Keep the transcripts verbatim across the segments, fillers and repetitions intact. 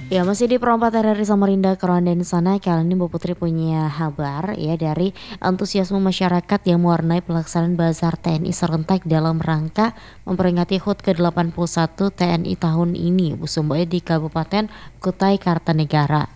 Ya masih di Perompak R R I Samarinda Kerondeng sana, kali ini Bu Putri punya kabar ya dari antusiasme masyarakat yang mewarnai pelaksanaan Bazar T N I serentak dalam rangka memperingati H U T ke delapan puluh satu T N I tahun ini Bu Sumbo ya, di Kabupaten Kutai Kartanegara.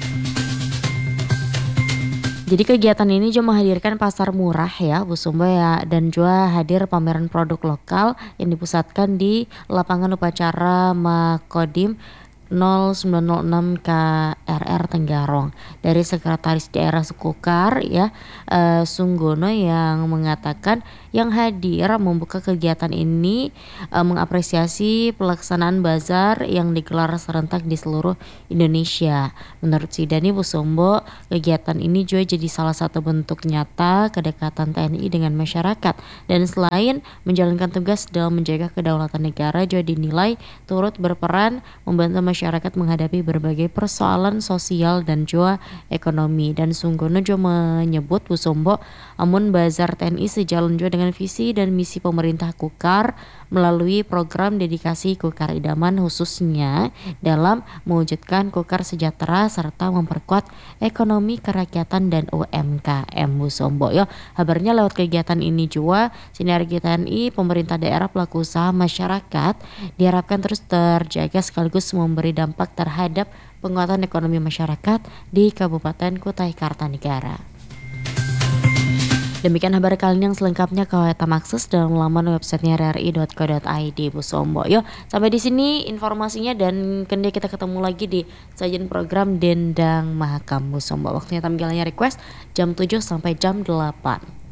Jadi kegiatan ini juga menghadirkan pasar murah ya Bu Sumbo ya, dan juga hadir pameran produk lokal yang dipusatkan di lapangan upacara Makodim nol sembilan nol enam K R R Tenggarong. Dari Sekretaris Daerah Sukukar ya, eee, Sunggono yang mengatakan yang hadir membuka kegiatan ini, eee, mengapresiasi pelaksanaan bazar yang digelar serentak di seluruh Indonesia. Menurut Sidani Bu Sumbo, kegiatan ini juga jadi salah satu bentuk nyata kedekatan T N I dengan masyarakat, dan selain menjalankan tugas dalam menjaga kedaulatan negara juga dinilai turut berperan membantu masyarakat menghadapi berbagai persoalan sosial dan juga ekonomi. Dan Sunggono juga menyebut Bu Sumbo, amun bazar T N I sejalan juga dengan visi dan misi pemerintah Kukar melalui program dedikasi Kukar Idaman, khususnya dalam mewujudkan Kukar sejahtera serta memperkuat ekonomi kerakyatan dan U M K M Bu Sumbo yo. Kabarnya lewat kegiatan ini juga sinergi T N I, pemerintah daerah, pelaku usaha, masyarakat diharapkan terus terjaga sekaligus memberi dampak terhadap penguatan ekonomi masyarakat di Kabupaten Kutai Kartanegara. Demikian kabar kali ini, yang selengkapnya kau tam akses dalam laman websitenya r r i dot co dot i d Bu Sumbo. Yo, sampai di sini informasinya, dan kemudian kita ketemu lagi di sajian program Dendang Mahakam Bu Sumbo. Waktunya tampilannya request jam tujuh sampai jam delapan.